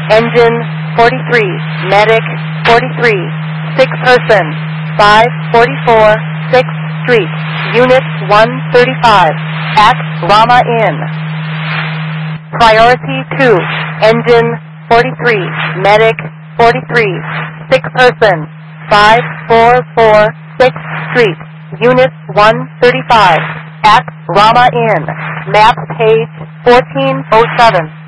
Engine 43, Medic 43, 6 person, 544 6th Street, Unit 135, at Rama Inn. Priority 2, Engine 43, Medic 43, 6 person, 544 6th Street, Unit 135, at Rama Inn. Map page 1407.